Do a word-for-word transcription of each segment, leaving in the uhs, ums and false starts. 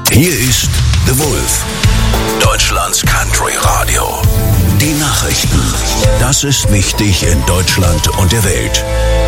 Hier ist The Wolf, Deutschlands Country Radio. Die Nachrichten. Das ist wichtig in Deutschland und der Welt.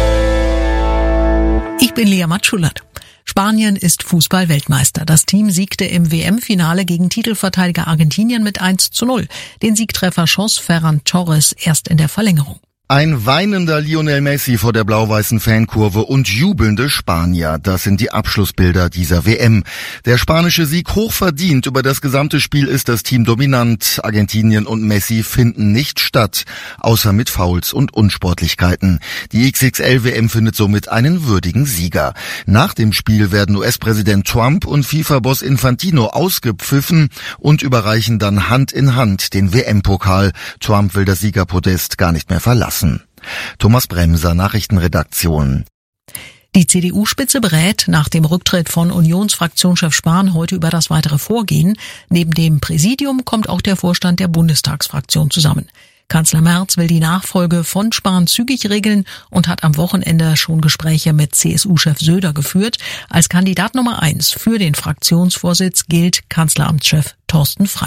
Ich bin Lea Matschulat. Spanien ist Fußball-Weltmeister. Das Team siegte im W M-Finale gegen Titelverteidiger Argentinien mit eins zu null. Den Siegtreffer schoss Ferran Torres erst in der Verlängerung. Ein weinender Lionel Messi vor der blau-weißen Fankurve und jubelnde Spanier. Das sind die Abschlussbilder dieser W M. Der spanische Sieg hochverdient. Über das gesamte Spiel ist das Team dominant. Argentinien und Messi finden nicht statt, außer mit Fouls und Unsportlichkeiten. Die X X L W M findet somit einen würdigen Sieger. Nach dem Spiel werden U S-Präsident Trump und FIFA-Boss Infantino ausgepfiffen und überreichen dann Hand in Hand den W M-Pokal. Trump will das Siegerpodest gar nicht mehr verlassen. Thomas Bremser, Nachrichtenredaktion. Die C D U-Spitze berät nach dem Rücktritt von Unionsfraktionschef Spahn heute über das weitere Vorgehen. Neben dem Präsidium kommt auch der Vorstand der Bundestagsfraktion zusammen. Kanzler Merz will die Nachfolge von Spahn zügig regeln und hat am Wochenende schon Gespräche mit C S U-Chef Söder geführt. Als Kandidat Nummer eins für den Fraktionsvorsitz gilt Kanzleramtschef Thorsten Frey.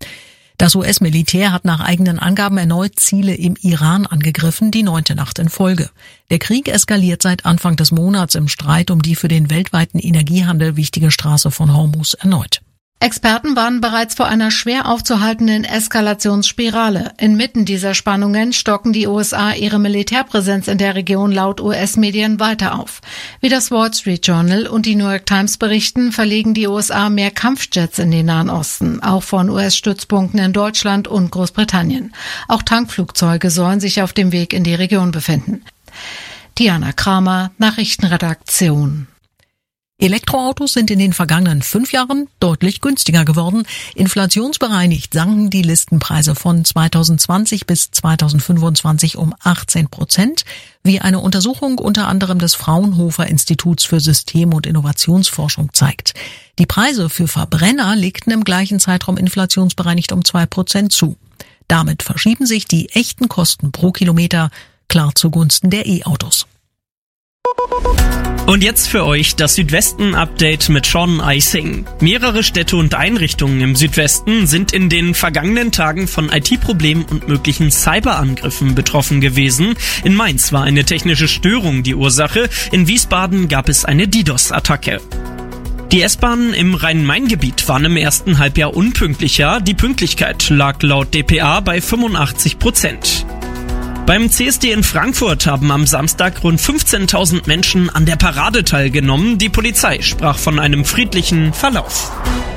Das U S-Militär hat nach eigenen Angaben erneut Ziele im Iran angegriffen, die neunte Nacht in Folge. Der Krieg eskaliert seit Anfang des Monats im Streit um die für den weltweiten Energiehandel wichtige Straße von Hormuz erneut. Experten warnen bereits vor einer schwer aufzuhaltenden Eskalationsspirale. Inmitten dieser Spannungen stocken die U S A ihre Militärpräsenz in der Region laut U S-Medien weiter auf. Wie das Wall Street Journal und die New York Times berichten, verlegen die U S A mehr Kampfjets in den Nahen Osten, auch von U S-Stützpunkten in Deutschland und Großbritannien. Auch Tankflugzeuge sollen sich auf dem Weg in die Region befinden. Diana Kramer, Nachrichtenredaktion. Elektroautos sind in den vergangenen fünf Jahren deutlich günstiger geworden. Inflationsbereinigt sanken die Listenpreise von zweitausendzwanzig bis zweitausendfünfundzwanzig um achtzehn Prozent, wie eine Untersuchung unter anderem des Fraunhofer Instituts für System- und Innovationsforschung zeigt. Die Preise für Verbrenner legten im gleichen Zeitraum inflationsbereinigt um zwei Prozent zu. Damit verschieben sich die echten Kosten pro Kilometer klar zugunsten der E-Autos. Und jetzt für euch das Südwesten-Update mit Sean Eising. Mehrere Städte und Einrichtungen im Südwesten sind in den vergangenen Tagen von I T-Problemen und möglichen Cyberangriffen betroffen gewesen. In Mainz war eine technische Störung die Ursache. In Wiesbaden gab es eine DDoS-Attacke. Die S-Bahnen im Rhein-Main-Gebiet waren im ersten Halbjahr unpünktlicher. Die Pünktlichkeit lag laut D P A bei fünfundachtzig Prozent. Beim C S D in Frankfurt haben am Samstag rund fünfzehntausend Menschen an der Parade teilgenommen. Die Polizei sprach von einem friedlichen Verlauf.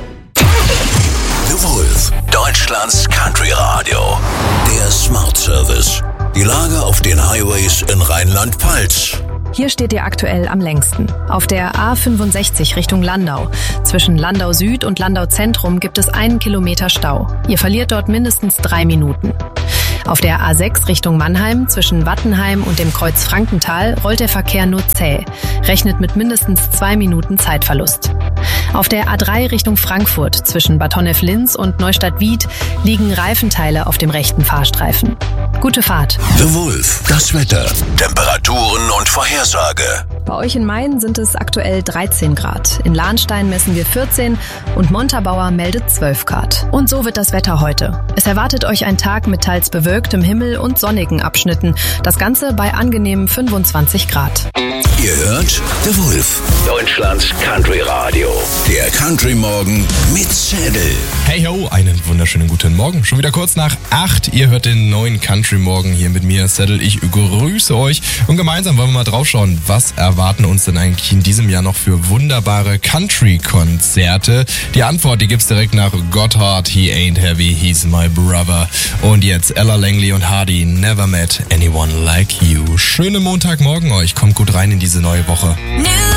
The Wolf, Deutschlands Country Radio. Der Smart Service. Die Lage auf den Highways in Rheinland-Pfalz. Hier steht ihr aktuell am längsten. Auf der A fünfundsechzig Richtung Landau. Zwischen Landau Süd und Landau Zentrum gibt es einen Kilometer Stau. Ihr verliert dort mindestens drei Minuten. Auf der A sechs Richtung Mannheim zwischen Wattenheim und dem Kreuz Frankenthal rollt der Verkehr nur zäh. Rechnet mit mindestens zwei Minuten Zeitverlust. Auf der A drei Richtung Frankfurt zwischen Bad Honnef-Linz und Neustadt-Wied liegen Reifenteile auf dem rechten Fahrstreifen. Gute Fahrt. The Wolf, das Wetter, Temperaturen und Vorhersage. Bei euch in Main sind es aktuell dreizehn Grad. In Lahnstein messen wir vierzehn und Montabaur meldet zwölf Grad. Und so wird das Wetter heute. Es erwartet euch ein Tag mit teils bewölktem Himmel und sonnigen Abschnitten. Das Ganze bei angenehmen fünfundzwanzig Grad. Ihr hört The Wolf, Deutschlands Country Radio. Der Country Morgen mit Zedel. Hey ho, einen wunderschönen guten Morgen. Schon wieder kurz nach acht. Ihr hört den neuen Country Morgen hier mit mir, Zedel. Ich grüße euch und gemeinsam wollen wir mal draufschauen, was erwarten uns denn eigentlich in diesem Jahr noch für wunderbare Country-Konzerte. Die Antwort, die gibt's direkt nach Gotthard, He Ain't Heavy, He's My Brother. Und jetzt Ella Langley und Hardy, Never Met Anyone Like You. Schönen Montagmorgen euch, kommt gut rein in diese neue Woche.